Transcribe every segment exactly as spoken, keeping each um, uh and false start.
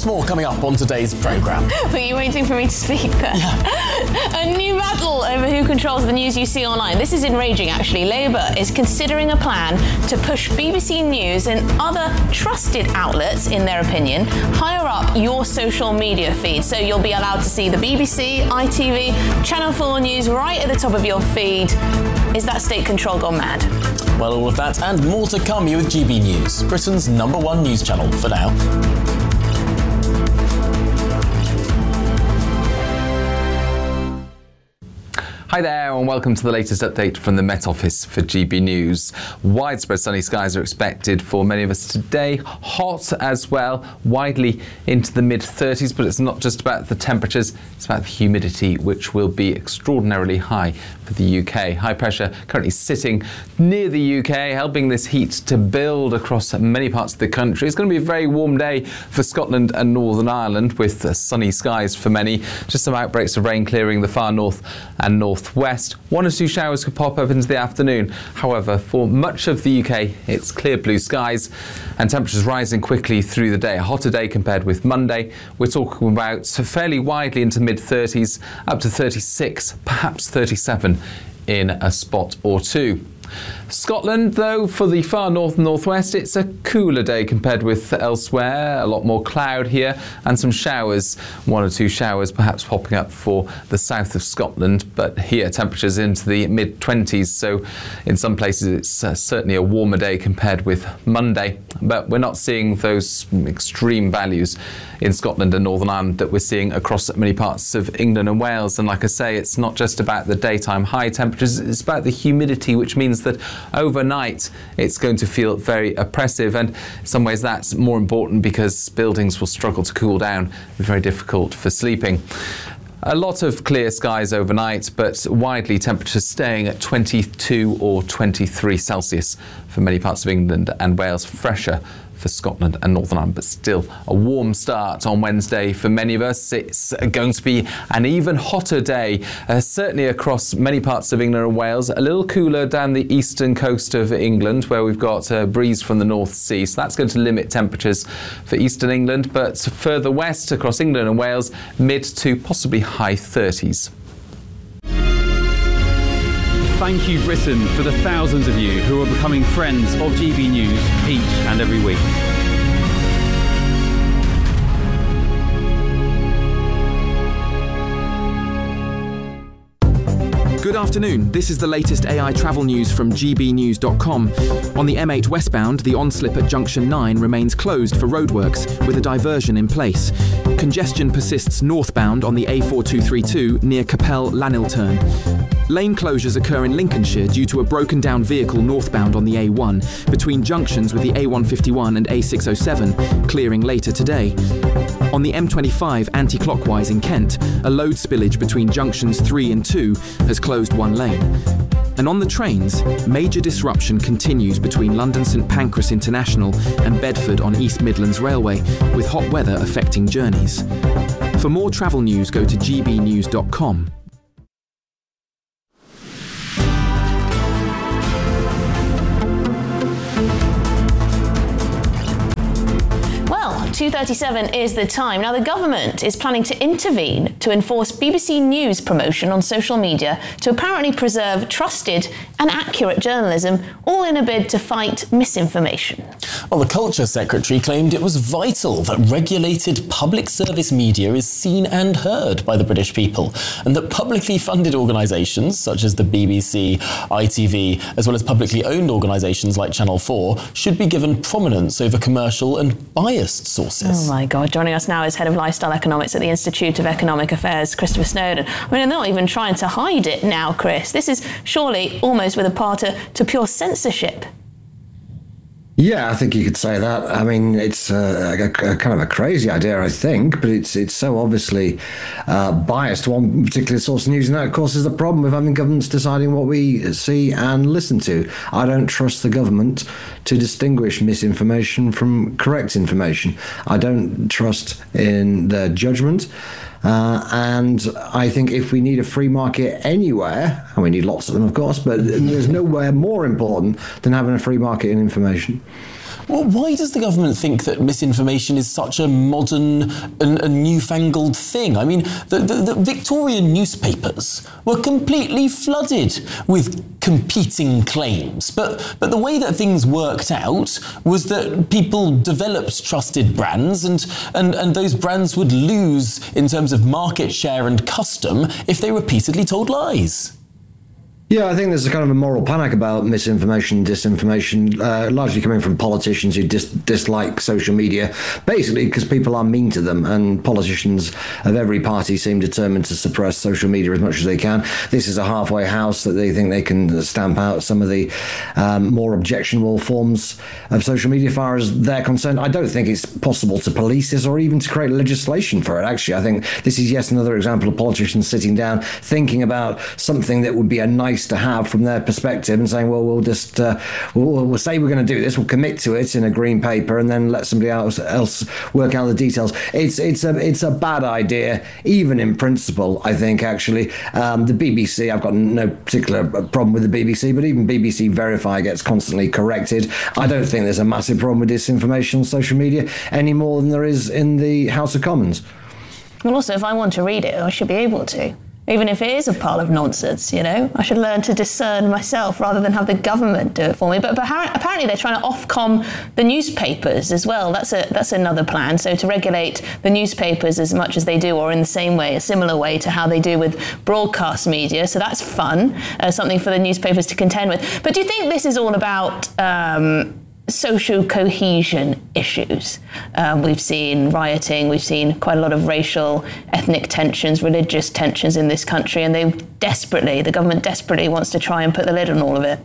Lots more coming up on today's programme. Were you waiting for me to speak there? Yeah. A new battle over who controls the news you see online. This is enraging, actually. Labour is considering a plan to push B B C News and other trusted outlets, in their opinion, higher up your social media feed. So you'll be allowed to see the B B C, I T V, Channel four News right at the top of your feed. Is that state control gone mad? Well, all of that and more to come here with G B News, Britain's number one news channel for now. Hi there and welcome to the latest update from the Met Office for G B News. Widespread sunny skies are expected for many of us today. Hot as well, widely into the mid thirties, but it's not just about the temperatures, it's about the humidity, which will be extraordinarily high for the U K. High pressure currently sitting near the U K, helping this heat to build across many parts of the country. It's going to be a very warm day for Scotland and Northern Ireland, with uh, sunny skies for many. Just some outbreaks of rain clearing the far north and north west. One or two showers could pop up into the afternoon. However, for much of the U K, it's clear blue skies and temperatures rising quickly through the day. A hotter day compared with Monday. We're talking about fairly widely into mid thirties, up to thirty-six, perhaps thirty-seven in a spot or two. Scotland, though, for the far north and northwest, it's a cooler day compared with elsewhere. A lot more cloud here and some showers, one or two showers perhaps popping up for the south of Scotland, but here temperatures into the mid twenties, so in some places it's uh, certainly a warmer day compared with Monday, but we're not seeing those extreme values in Scotland and Northern Ireland that we're seeing across many parts of England and Wales. And like I say, it's not just about the daytime high temperatures, it's about the humidity, which means that overnight it's going to feel very oppressive, and in some ways that's more important because buildings will struggle to cool down. It'll be very difficult for sleeping. A lot of clear skies overnight, but widely temperatures staying at twenty-two or twenty-three Celsius for many parts of England and Wales. Fresher for Scotland and Northern Ireland, but still a warm start on Wednesday for many of us. It's going to be an even hotter day, uh, certainly across many parts of England and Wales. A little cooler down the eastern coast of England, where we've got a breeze from the North Sea, so that's going to limit temperatures for eastern England, but further west across England and Wales, mid to possibly high thirties. Thank you, Britain, for the thousands of you who are becoming friends of G B News each and every week. Good afternoon, this is the latest A I travel news from G B news dot com. On the M eight westbound, the on-slip at Junction nine remains closed for roadworks, with a diversion in place. Congestion persists northbound on the A four two three two near Capel Lanilturn. Lane closures occur in Lincolnshire due to a broken down vehicle northbound on the A one, between junctions with the A one fifty-one and A six oh seven, clearing later today. On the M twenty-five anti-clockwise in Kent, a load spillage between junctions three and two has closed one lane. And on the trains, major disruption continues between London St Pancras International and Bedford on East Midlands Railway, with hot weather affecting journeys. For more travel news, go to G B news dot com. two thirty-seven is the time. Now, the government is planning to intervene to enforce B B C News promotion on social media to apparently preserve trusted and accurate journalism, all in a bid to fight misinformation. Well, the Culture Secretary claimed it was vital that regulated public service media is seen and heard by the British people, and that publicly funded organisations such as the B B C, I T V, as well as publicly owned organisations like Channel four should be given prominence over commercial and biased sources. Oh my God, joining us now is Head of Lifestyle Economics at the Institute of Economic Affairs, Christopher Snowdon. I mean, they're not even trying to hide it now, Chris. This is surely almost with a part to, to pure censorship. Yeah, I think you could say that. I mean, it's a, a, a kind of a crazy idea, I think, but it's it's so obviously uh, biased to one particular source of news, and that, of course, is the problem with having governments deciding what we see and listen to. I don't trust the government to distinguish misinformation from correct information. I don't trust in their judgment. Uh, and I think if we need a free market anywhere, and we need lots of them, of course, but there's nowhere more important than having a free market in information. Well, why does the government think that misinformation is such a modern and a newfangled thing? I mean, the, the, the Victorian newspapers were completely flooded with competing claims. But, but the way that things worked out was that people developed trusted brands, and, and, and those brands would lose in terms of market share and custom if they repeatedly told lies. Yeah, I think there's a kind of a moral panic about misinformation, disinformation, uh, largely coming from politicians who dis- dislike social media, basically because people are mean to them, and politicians of every party seem determined to suppress social media as much as they can. This is a halfway house that they think they can stamp out some of the um, more objectionable forms of social media as far as they're concerned. I don't think it's possible to police this or even to create legislation for it, actually. I think this is yet another example of politicians sitting down, thinking about something that would be a nice to have from their perspective and saying, well, we'll just uh, we'll, we'll say we're going to do this, we'll commit to it in a green paper, and then let somebody else else work out the details. It's it's a it's a bad idea, even in principle. I think actually um, the B B C. I've got no particular problem with the B B C, but even B B C Verify gets constantly corrected. I don't think there's a massive problem with disinformation on social media any more than there is in the House of Commons. Well, also, if I want to read it, I should be able to. Even if it is a pile of nonsense, you know, I should learn to discern myself rather than have the government do it for me. But apparently they're trying to Ofcom the newspapers as well. That's a that's another plan. So to regulate the newspapers as much as they do, or in the same way, a similar way to how they do with broadcast media. So that's fun, uh, something for the newspapers to contend with. But do you think this is all about Um, social cohesion issues? Um, we've seen rioting, we've seen quite a lot of racial, ethnic tensions, religious tensions in this country, and they desperately, the government desperately wants to try and put the lid on all of it.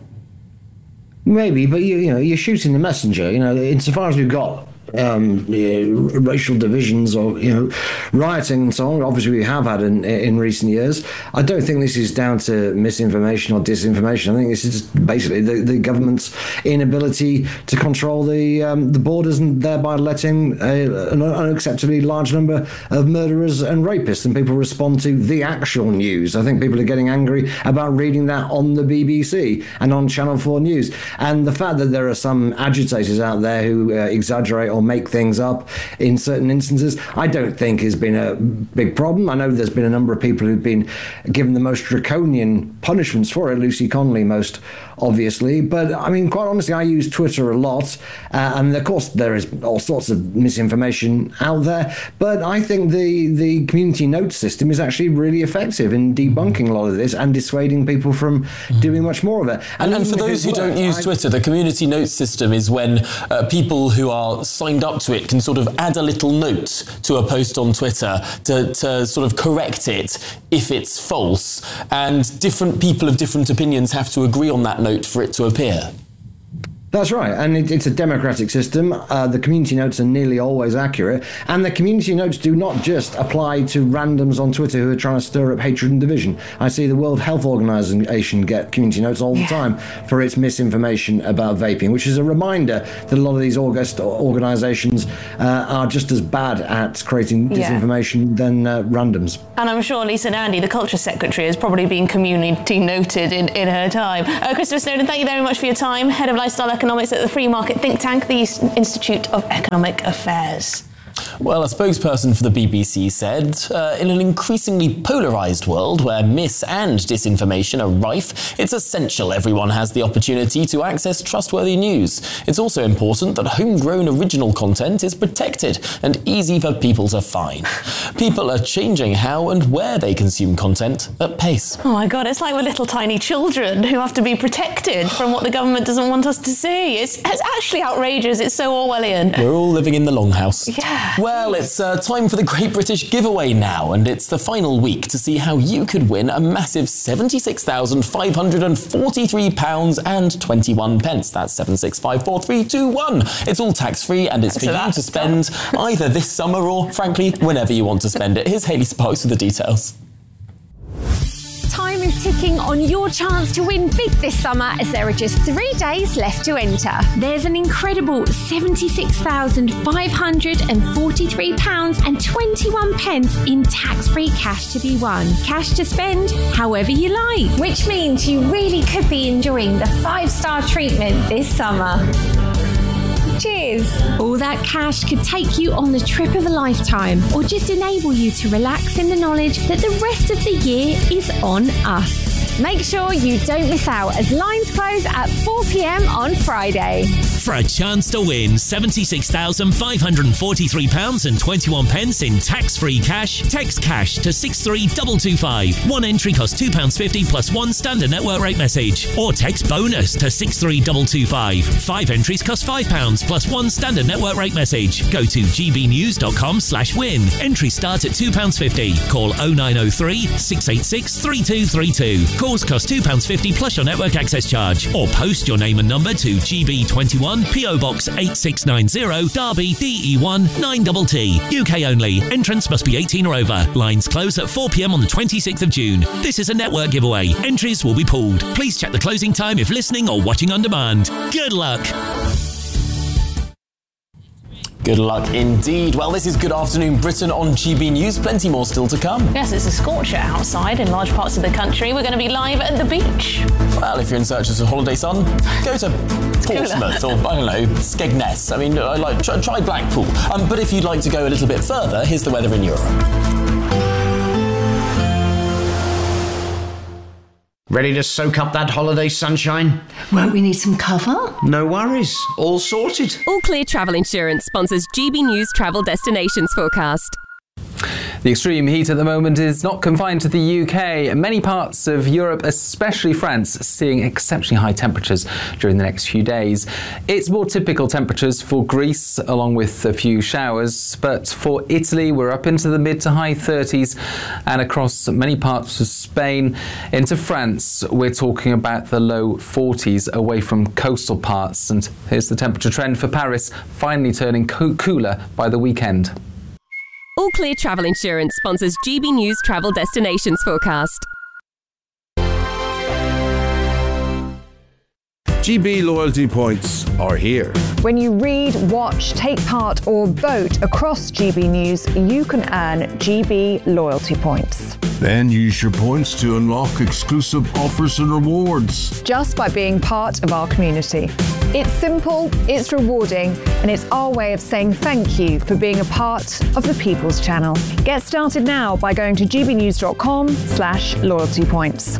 Maybe, but you, you know, you're shooting the messenger. You know, insofar as we've got Um, you know, racial divisions or you know rioting and so on, obviously we have had in in recent years. I don't think this is down to misinformation or disinformation. I think this is just basically the, the government's inability to control the um, the borders, and thereby letting a, an unacceptably large number of murderers and rapists, and people respond to the actual news. I think people are getting angry about reading that on the B B C and on Channel four News, and the fact that there are some agitators out there who uh, exaggerate or make things up in certain instances, I don't think has been a big problem. I know there's been a number of people who've been given the most draconian punishments for it, Lucy Connolly most obviously, but I mean, quite honestly, I use Twitter a lot, uh, and of course there is all sorts of misinformation out there, but I think the, the community notes system is actually really effective in debunking a lot of this and dissuading people from doing much more of it. And, and, and for those who work, don't use I, Twitter, the community notes system is when uh, people who are signed up to it can sort of add a little note to a post on Twitter to, to sort of correct it if it's false, and different people of different opinions have to agree on that note for it to appear. That's right, and it, it's a democratic system. Uh, the community notes are nearly always accurate, and the community notes do not just apply to randoms on Twitter who are trying to stir up hatred and division. I see the World Health Organization get community notes all the yeah. time for its misinformation about vaping, which is a reminder that a lot of these august organizations uh, are just as bad at creating disinformation yeah. than uh, randoms. And I'm sure Lisa Nandy, the Culture Secretary, has probably been community noted in, in her time. Uh, Christopher Snowdon, thank you very much for your time. Head of Lifestyle Economics at the free market think tank, the Institute of Economic Affairs. Well, a spokesperson for the B B C said, uh, in an increasingly polarised world where mis and disinformation are rife, it's essential everyone has the opportunity to access trustworthy news. It's also important that homegrown original content is protected and easy for people to find. People are changing how and where they consume content at pace. Oh my God, it's like we're little tiny children who have to be protected from what the government doesn't want us to see. It's, it's actually outrageous. It's so Orwellian. We're all living in the longhouse. Yeah. Well, it's uh, time for the Great British Giveaway now, and it's the final week to see how you could win a massive seventy-six thousand five hundred forty-three pounds and twenty-one pence. That's seven six five four three two one. It's all tax-free, and it's for so you to spend either this summer or, frankly, whenever you want to spend it. Here's Hayley Sparks with the details. Time is ticking on your chance to win big this summer, as there are just three days left to enter. There's an incredible seventy-six thousand five hundred forty-three pounds and twenty-one pence in tax-free cash to be won. Cash to spend however you like, which means you really could be enjoying the five-star treatment this summer. Cheers! All that cash could take you on the trip of a lifetime, or just enable you to relax in the knowledge that the rest of the year is on us. Make sure you don't miss out as lines close at four p.m. on Friday. For a chance to win seventy-six thousand five hundred forty-three pounds and twenty-one pence in tax-free cash, text cash to six three two two five. One entry costs two pounds fifty plus one standard network rate message. Or text bonus to six three two two five. Five entries cost five pounds plus one standard network rate message. Go to gbnews.com slash win. Entries start at two pounds fifty. Call oh nine oh three, six eight six, three two three two. Calls cost two pounds fifty plus your network access charge. Or post your name and number to G B twenty-one, P O Box eight six nine zero, Derby, D E one nine T T. U K only. Entrance must be eighteen or over. Lines close at four p.m. on the twenty-sixth of June. This is a network giveaway. Entries will be pulled. Please check the closing time if listening or watching on demand. Good luck. Good luck indeed. Well, this is Good Afternoon Britain on G B News. Plenty more still to come. Yes, it's a scorcher outside in large parts of the country. We're going to be live at the beach. Well, if you're in search of some holiday sun, go to Portsmouth or, I don't know, Skegness. I mean, I like try, try Blackpool. Um, but if you'd like to go a little bit further, here's the weather in Europe. Ready to soak up that holiday sunshine? Won't we need some cover? No worries. All sorted. All Clear Travel Insurance sponsors G B News Travel Destinations Forecast. The extreme heat at the moment is not confined to the U K. Many parts of Europe, especially France, seeing exceptionally high temperatures during the next few days. It's more typical temperatures for Greece, along with a few showers, but for Italy, we're up into the mid to high thirties, and across many parts of Spain into France, we're talking about the low forties away from coastal parts. And here's the temperature trend for Paris, finally turning co- cooler by the weekend. All Clear Travel Insurance sponsors G B News Travel Destinations Forecast. G B loyalty points are here. When you read, watch, take part or vote across G B News, you can earn G B loyalty points. Then use your points to unlock exclusive offers and rewards. Just by being part of our community. It's simple, it's rewarding, and it's our way of saying thank you for being a part of the People's Channel. Get started now by going to gbnews.com slash loyalty points.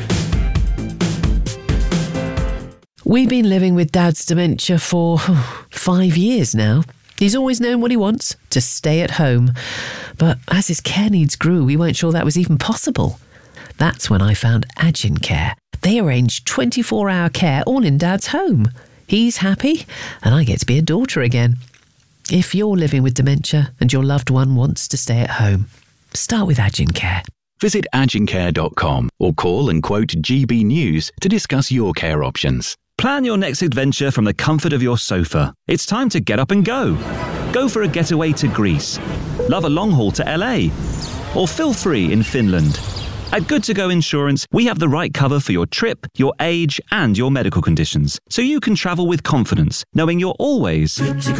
We've been living with Dad's dementia for five years now. He's always known what he wants, to stay at home. But as his care needs grew, we weren't sure that was even possible. That's when I found Agin Care. They arrange twenty-four hour care all in Dad's home. He's happy, and I get to be a daughter again. If you're living with dementia and your loved one wants to stay at home, start with Agin Care. Visit agin care dot com or call and quote G B News to discuss your care options. Plan your next adventure from the comfort of your sofa. It's time to get up and go. Go for a getaway to Greece. Love a long haul to L A. Or feel free in Finland. At Good To Go Insurance, we have the right cover for your trip, your age, and your medical conditions, so you can travel with confidence, knowing you're always good to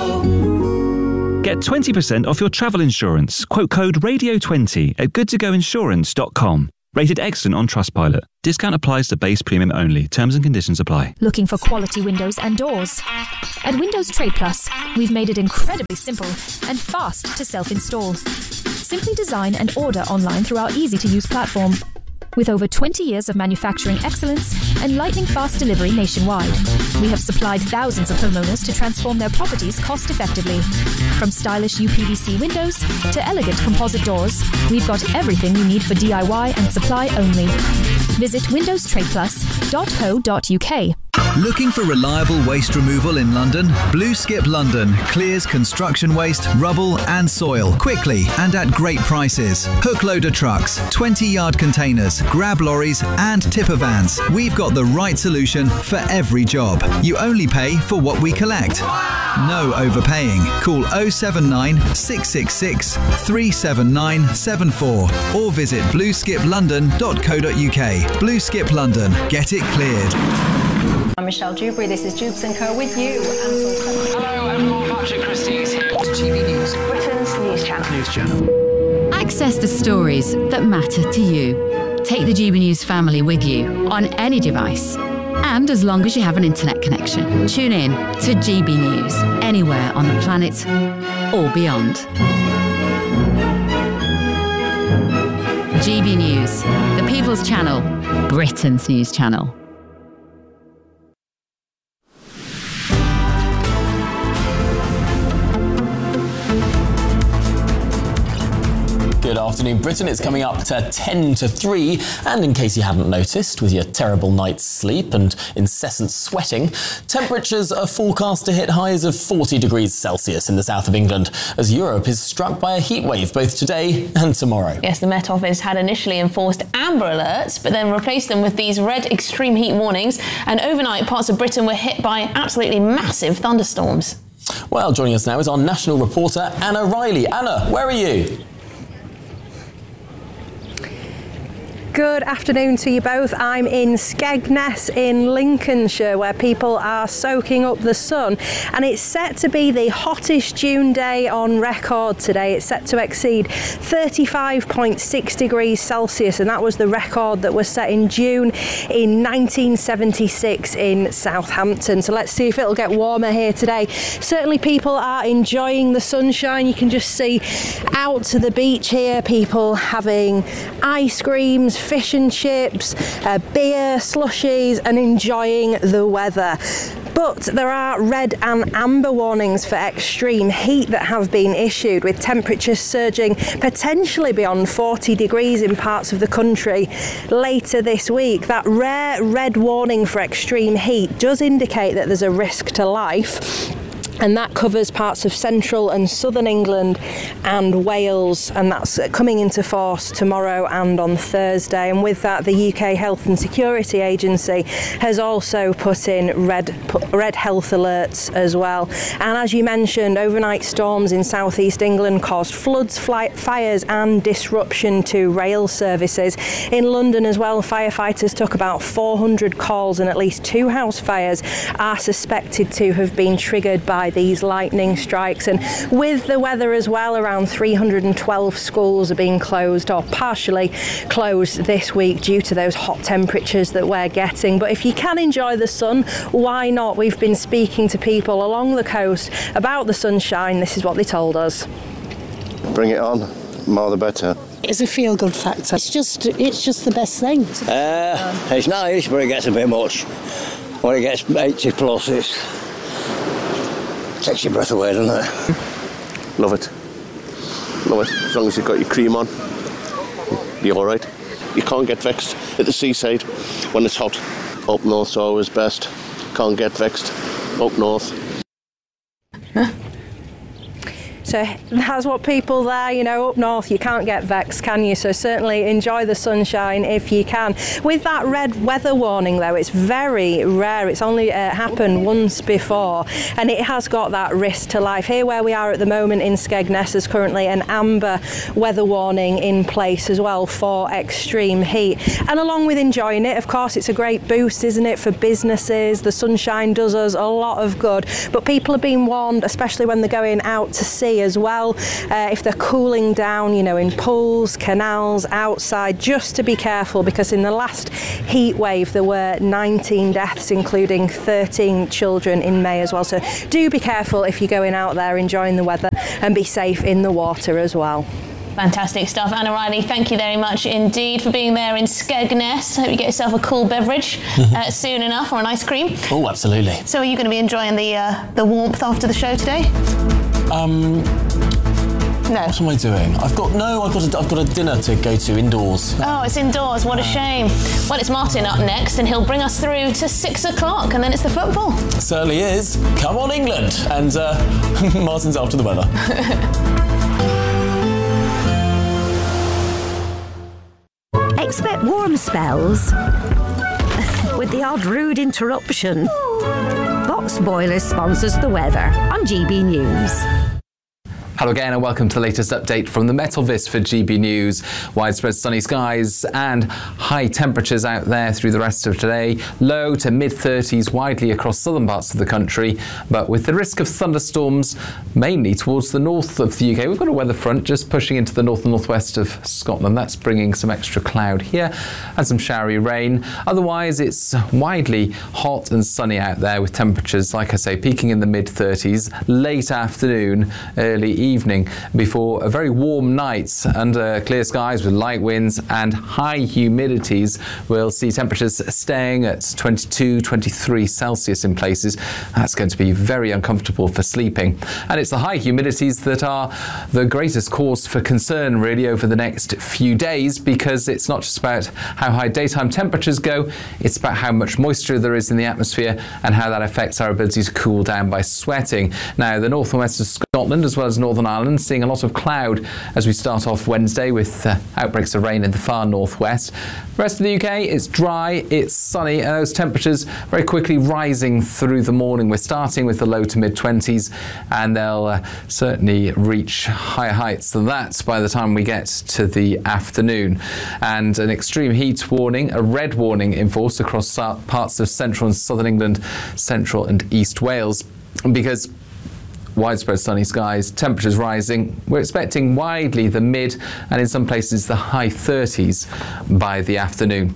go. Get twenty percent off your travel insurance. Quote code radio twenty at good to go insurance dot com. Rated excellent on Trustpilot. Discount applies to base premium only. Terms and conditions apply. Looking for quality windows and doors? At Windows Trade Plus, we've made it incredibly simple and fast to self-install. Simply design and order online through our easy-to-use platform. With over twenty years of manufacturing excellence and lightning-fast delivery nationwide, we have supplied thousands of homeowners to transform their properties cost-effectively. From stylish U P V C windows to elegant composite doors, we've got everything you need for D I Y and supply only. Visit windows trade plus dot co dot U K. Looking for reliable waste removal in London? Blue Skip London clears construction waste, rubble and soil quickly and at great prices. Hook loader trucks, twenty yard containers, grab lorries and tipper vans. We've got the right solution for every job. You only pay for what we collect. No overpaying. Call oh seven nine, six six six, three seven nine seven four or visit blue skip london dot co dot U K. Blue Skip London. Get it cleared. I'm Michelle Dewberry, this is Jubes and Co with you. Hello, I'm Paul Patrick Christie's here at G B News, Britain's news channel. News channel. Access the stories that matter to you. Take the G B News family with you on any device. And as long as you have an internet connection. Tune in to G B News, anywhere on the planet or beyond. G B News, the People's Channel, Britain's news channel. Good afternoon, Britain. It's coming up to ten to three, and in case you hadn't noticed, with your terrible night's sleep and incessant sweating, temperatures are forecast to hit highs of forty degrees Celsius in the south of England, as Europe is struck by a heatwave both today and tomorrow. Yes, the Met Office had initially enforced amber alerts, but then replaced them with these red extreme heat warnings, and overnight parts of Britain were hit by absolutely massive thunderstorms. Well, joining us now is our national reporter, Anna Riley. Anna, where are you? Good afternoon to you both. I'm in Skegness in Lincolnshire, where people are soaking up the sun, and it's set to be the hottest June day on record today. It's set to exceed thirty-five point six degrees Celsius, and that was the record that was set in June in nineteen seventy-six in Southampton. So let's see if it'll get warmer here today. Certainly people are enjoying the sunshine. You can just see out to the beach here, people having ice creams, fish and chips, uh, beer, slushies, and enjoying the weather. But there are red and amber warnings for extreme heat that have been issued, with temperatures surging potentially beyond forty degrees in parts of the country later this week. That rare red warning for extreme heat does indicate that there's a risk to life, and that covers parts of central and southern England and Wales, and that's coming into force tomorrow and on Thursday. And with that, the U K Health and Security Agency has also put in red red health alerts as well. And as you mentioned, overnight storms in southeast England caused floods, fly, fires and disruption to rail services. In London as well, firefighters took about four hundred calls, and at least two house fires are suspected to have been triggered by these lightning strikes. And with the weather as well, around three hundred twelve schools are being closed or partially closed this week due to those hot temperatures that we're getting. But if you can enjoy the sun, why not? We've been speaking to people along the coast about the sunshine. This is what they told us. Bring it on, more the better. It's a feel-good factor. It's just, it's just the best thing. Uh, it's nice, but it gets a bit much. When it gets eighty plus, it's takes your breath away, doesn't it? Love it. Love it. As long as you've got your cream on, you'll be all right. You can't get vexed at the seaside when it's hot. Up north's always best. Can't get vexed up north. So that's what people there, you know, up north, you can't get vexed, can you? So certainly enjoy the sunshine if you can. With that red weather warning, though, it's very rare. It's only uh, happened once before, and it has got that risk to life. Here where we are at the moment in Skegness, there's currently an amber weather warning in place as well for extreme heat. And along with enjoying it, of course, it's a great boost, isn't it, for businesses? The sunshine does us a lot of good, but people are being warned, especially when they're going out to sea as well, uh, if they're cooling down, you know, in pools, canals, outside, just to be careful, because in the last heat wave there were nineteen deaths, including thirteen children in May as well. So do be careful if you're going out there enjoying the weather, and be safe in the water as well. Fantastic stuff. Anna Riley, thank you very much indeed for being there in Skegness. Hope you get yourself a cool beverage uh, soon enough, or an ice cream. Oh, absolutely. So are you going to be enjoying the uh, the warmth after the show today? Um... No. What am I doing? I've got no. I've got. A, I've got a dinner to go to indoors. Oh, it's indoors. What a shame. Well, it's Martin up next, and he'll bring us through to six o'clock, and then it's the football. It certainly is. Come on, England! And uh, Martin's after the weather. Expect warm spells with the odd rude interruption. Box Boilers sponsors the weather on G B News. Hello again and welcome to the latest update from the Met Office for G B News. Widespread sunny skies and high temperatures out there through the rest of today. Low to mid thirties widely across southern parts of the country, but with the risk of thunderstorms mainly towards the north of the U K. We've got a weather front just pushing into the north and northwest of Scotland. That's bringing some extra cloud here and some showery rain. Otherwise, it's widely hot and sunny out there with temperatures, like I say, peaking in the mid thirties, late afternoon, early evening, before a very warm night under clear skies with light winds and high humidities. We'll see temperatures staying at twenty-two, twenty-three Celsius in places. That's going to be very uncomfortable for sleeping. And it's the high humidities that are the greatest cause for concern really over the next few days, because it's not just about how high daytime temperatures go, it's about how much moisture there is in the atmosphere and how that affects our ability to cool down by sweating. Now, the north and west of Scotland as well as Northern Ireland seeing a lot of cloud as we start off Wednesday with uh, outbreaks of rain in the far northwest. The rest of the U K, it's dry, it's sunny, and those temperatures very quickly rising through the morning. We're starting with the low to mid twenties, and they'll uh, certainly reach higher heights than that by the time we get to the afternoon. And an extreme heat warning, a red warning in force across parts of central and southern England, central and east Wales, because widespread sunny skies, temperatures rising. We're expecting widely the mid and in some places the high thirties by the afternoon.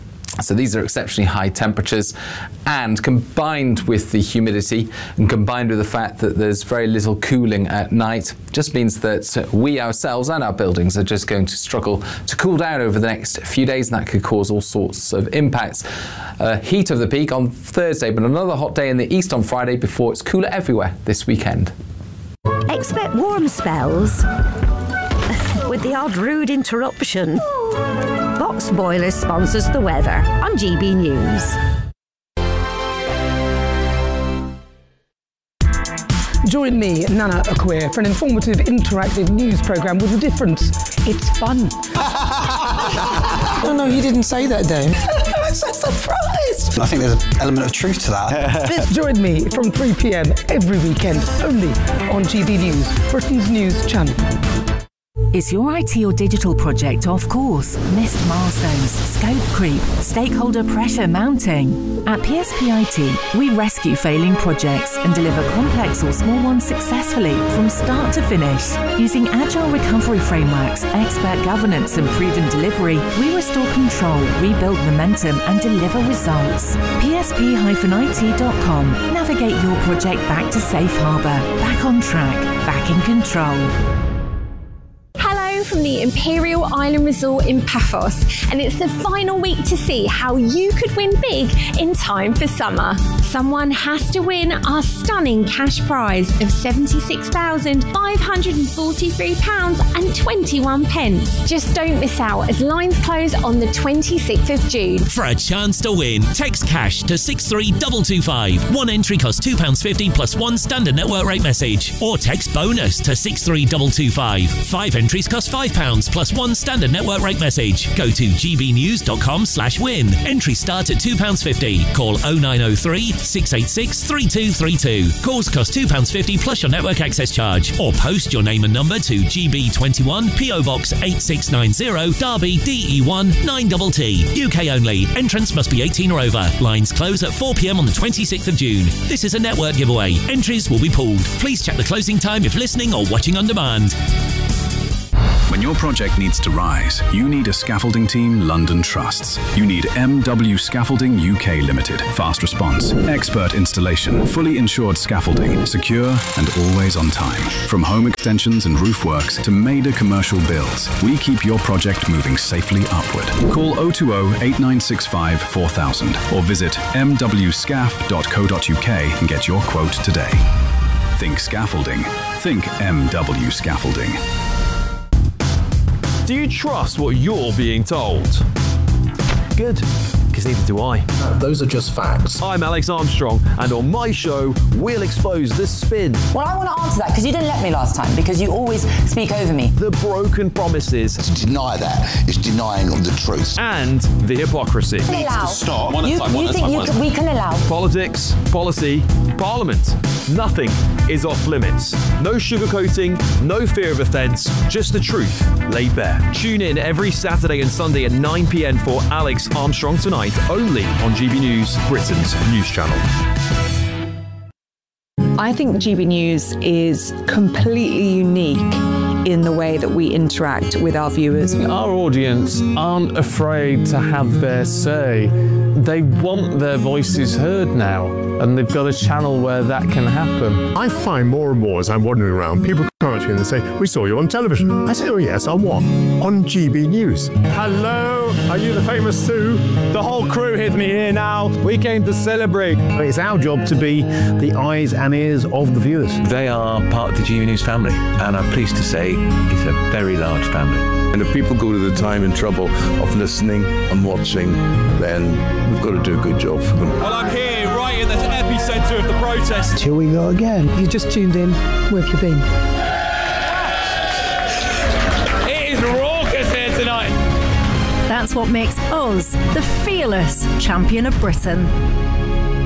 So these are exceptionally high temperatures, and combined with the humidity and combined with the fact that there's very little cooling at night, just means that we ourselves and our buildings are just going to struggle to cool down over the next few days, and that could cause all sorts of impacts. Uh, heat of the peak on Thursday, but another hot day in the east on Friday before it's cooler everywhere this weekend. Expect warm spells with the odd rude interruption. Box Boilers sponsors the weather on G B News. Join me, Nana Akweer, for an informative, interactive news programme with a difference. It's fun. No, no, you didn't say that, Dave. I'm so surprised. I think there's an element of truth to that. Join me from three p m every weekend, only on G B News, Britain's news channel. Is your I T or digital project off course? Missed milestones, scope creep, stakeholder pressure mounting? At P S P I T, we rescue failing projects and deliver complex or small ones successfully from start to finish. Using agile recovery frameworks, expert governance and proven delivery, we restore control, rebuild momentum and deliver results. P S P I T dot com. Navigate your project back to safe harbour, back on track, back in control. From the Imperial Island Resort in Paphos, and it's the final week to see how you could win big in time for summer. Someone has to win our stunning cash prize of seventy-six thousand five hundred forty-three pounds and twenty-one pence. Just don't miss out as lines close on the twenty-sixth of June. For a chance to win, text cash to six three two two five. One entry costs two pounds fifty plus one standard network rate message, or text bonus to six three two two five. Five entries cost five pounds plus one standard network rate message. Go to gbnews.com slash win. Entry start at two pounds fifty. Call oh nine oh three, six eight six, three two three two. Calls cost two pounds fifty plus your network access charge. Or post your name and number to G B twenty-one, P O Box eight six nine zero, Derby, D E one nine T T. U K only. Entrance must be eighteen or over. Lines close at four p m on the twenty-sixth of June. This is a network giveaway. Entries will be pulled. Please check the closing time if listening or watching on demand. When your project needs to rise, you need a scaffolding team London trusts. You need M W Scaffolding U K Limited. Fast response, expert installation, fully insured scaffolding, secure and always on time. From home extensions and roof works to major commercial builds, we keep your project moving safely upward. Call oh two oh, eight nine six five, four thousand or visit m w scaf dot co dot u k and get your quote today. Think scaffolding. Think M W Scaffolding. Do you trust what you're being told? Good, because neither do I. Uh, those are just facts. I'm Alex Armstrong, and on my show, we'll expose the spin. Well, I want to answer that, because you didn't let me last time, because you always speak over me. The broken promises. To deny that is denying the truth. And the hypocrisy. Allow. Stop. You, you think you can, we can allow. Politics, policy, parliament. Nothing is off limits. No sugarcoating, no fear of offence, just the truth laid bare. Tune in every Saturday and Sunday at nine p.m. for Alex Armstrong Tonight, only on G B News, Britain's news channel. I think G B News is completely unique in the way that we interact with our viewers. Our audience aren't afraid to have their say. They want their voices heard now, and they've got a channel where that can happen. I find more and more as I'm wandering around, people come up to me and they say, "We saw you on television." I say, "Oh yes, on what?" "On G B News." Hello, are you the famous Sue? The whole crew hid me here now. We came to celebrate. It's our job to be the eyes and ears of the viewers. They are part of the G B News family, and I'm pleased to say it's a very large family. And if people go to the time and trouble of listening and watching, then we've got to do a good job for them. Well, I'm here right in the epicentre of the protest. Here we go again. You just tuned in. Where have you been? It is raucous here tonight. That's what makes us the fearless champion of Britain.